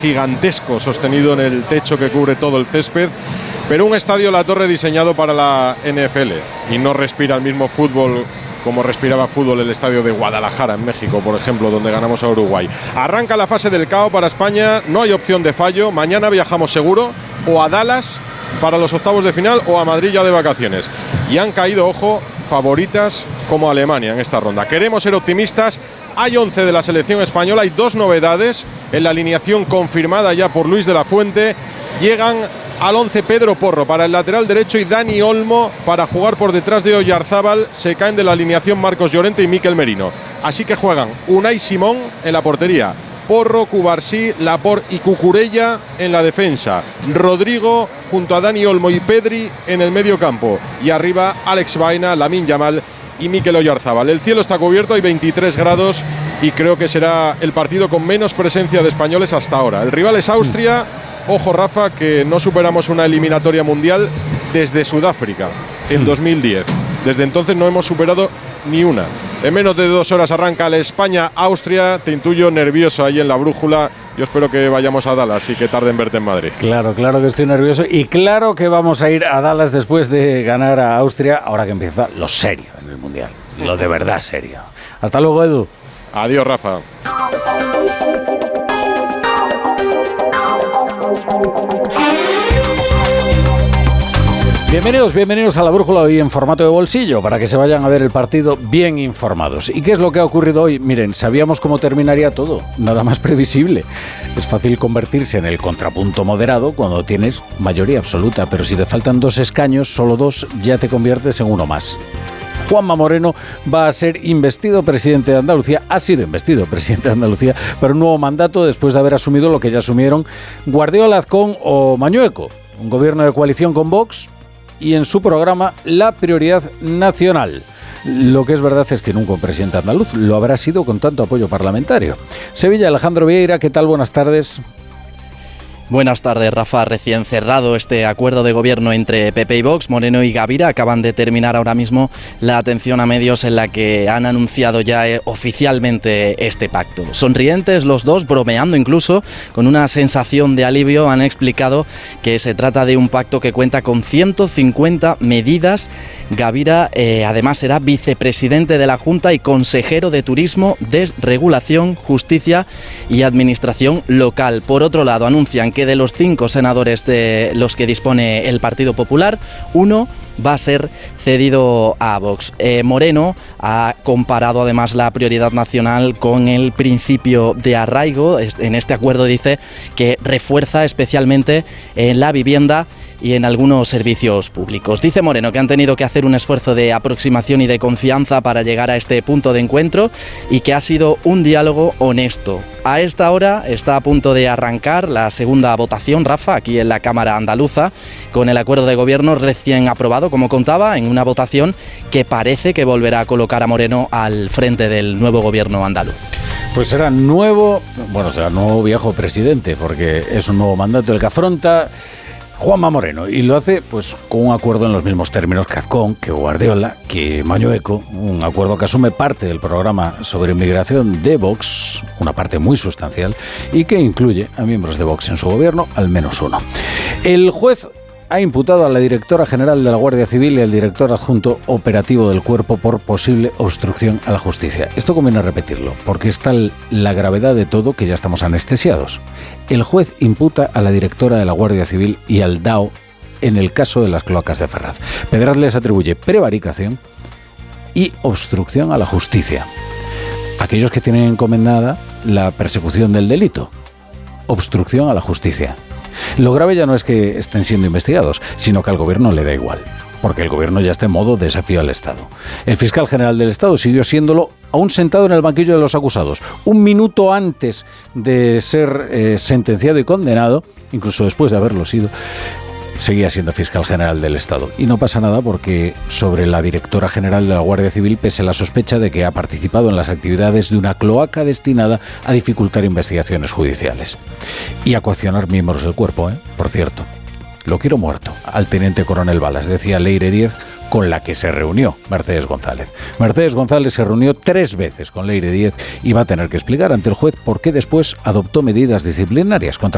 gigantesco sostenido en el techo que cubre todo el césped, pero un estadio La Torre diseñado para la NFL y no respira el mismo fútbol como respiraba fútbol el estadio de Guadalajara en México, por ejemplo, donde ganamos a Uruguay. Arranca la fase del KO para España, no hay opción de fallo. Mañana viajamos seguro o a Dallas para los octavos de final o a Madrid ya de vacaciones. Y han caído, ojo, favoritas como Alemania en esta ronda. Queremos ser optimistas. Hay 11 de la selección española, hay 2 novedades en la alineación confirmada ya por Luis de la Fuente. Llegan al 11 Pedro Porro para el lateral derecho y Dani Olmo para jugar por detrás de Oyarzábal. Se caen de la alineación Marcos Llorente y Mikel Merino. Así que juegan Unai Simón en la portería, Porro, Cubarsí, Laporte y Cucurella en la defensa, Rodrigo junto a Dani Olmo y Pedri en el medio campo, y arriba Alex Baena, Lamine Yamal y Mikel Oyarzábal. El cielo está cubierto, hay 23 grados y creo que será el partido con menos presencia de españoles hasta ahora. El rival es Austria. Ojo, Rafa, que no superamos una eliminatoria mundial desde Sudáfrica en 2010. Desde entonces no hemos superado ni una. En menos de 2 horas arranca el España-Austria. Te intuyo nervioso ahí en la brújula. Yo espero que vayamos a Dallas y que tarde en verte en Madrid. Claro que estoy nervioso y claro que vamos a ir a Dallas después de ganar a Austria, ahora que empieza lo serio en el Mundial. Lo de verdad serio. Hasta luego, Edu. Adiós, Rafa. Bienvenidos a La Brújula, hoy en formato de bolsillo, para que se vayan a ver el partido bien informados. ¿Y qué es lo que ha ocurrido hoy? Miren, sabíamos cómo terminaría todo, nada más previsible. Es fácil convertirse en el contrapunto moderado cuando tienes mayoría absoluta, pero si te faltan 2 escaños, solo 2, ya te conviertes en uno más. Juanma Moreno va a ser investido presidente de Andalucía, ha sido investido presidente de Andalucía para un nuevo mandato después de haber asumido lo que ya asumieron Guardiola, Azcón o Mañueco, un gobierno de coalición con Vox y en su programa la prioridad nacional. Lo que es verdad es que nunca un presidente andaluz lo habrá sido con tanto apoyo parlamentario. Sevilla, Alejandro Vieira, ¿qué tal? Buenas tardes. Buenas tardes, Rafa. Recién cerrado este acuerdo de gobierno entre PP y Vox, Moreno y Gavira acaban de terminar ahora mismo la atención a medios en la que han anunciado ya oficialmente este pacto. Sonrientes los dos, bromeando incluso, con una sensación de alivio, han explicado que se trata de un pacto que cuenta con 150 medidas. Gavira además será vicepresidente de la Junta y consejero de Turismo, Desregulación, Justicia y Administración Local. Por otro lado, anuncian que de los 5 senadores de los que dispone el Partido Popular, 1 va a ser cedido a Vox. Moreno ha comparado además la prioridad nacional con el principio de arraigo. En este acuerdo dice que refuerza especialmente en la vivienda y en algunos servicios públicos. Dice Moreno que han tenido que hacer un esfuerzo de aproximación y de confianza para llegar a este punto de encuentro y que ha sido un diálogo honesto. A esta hora está a punto de arrancar la segunda votación, Rafa, aquí en la Cámara Andaluza, con el acuerdo de gobierno recién aprobado, como contaba, en una votación que parece que volverá a colocar a Moreno al frente del nuevo gobierno andaluz. Pues será nuevo viejo presidente, porque es un nuevo mandato el que afronta Juanma Moreno, y lo hace pues con un acuerdo en los mismos términos que Azcón, que Guardiola, que Mañueco, un acuerdo que asume parte del programa sobre inmigración de Vox, una parte muy sustancial, y que incluye a miembros de Vox en su gobierno, al menos uno. El juez ha imputado a la directora general de la Guardia Civil y al director adjunto operativo del cuerpo por posible obstrucción a la justicia. Esto conviene repetirlo, porque está la gravedad de todo que ya estamos anestesiados. El juez imputa a la directora de la Guardia Civil y al DAO en el caso de las cloacas de Ferraz. Pedraz les atribuye prevaricación y obstrucción a la justicia. Aquellos que tienen encomendada la persecución del delito. Obstrucción a la justicia. Lo grave ya no es que estén siendo investigados, sino que al gobierno le da igual, porque el gobierno ya está en modo desafío al Estado. El fiscal general del Estado siguió siéndolo aún sentado en el banquillo de los acusados, un minuto antes de ser sentenciado y condenado, incluso después de haberlo sido. Seguía siendo fiscal general del Estado. Y no pasa nada porque sobre la directora general de la Guardia Civil pese la sospecha de que ha participado en las actividades de una cloaca destinada a dificultar investigaciones judiciales. Y a coaccionar miembros del cuerpo, por cierto. Lo quiero muerto, al teniente coronel Balas, decía Leire Díez, con la que se reunió Mercedes González. Mercedes González se reunió 3 veces con Leire Díez y va a tener que explicar ante el juez por qué después adoptó medidas disciplinarias contra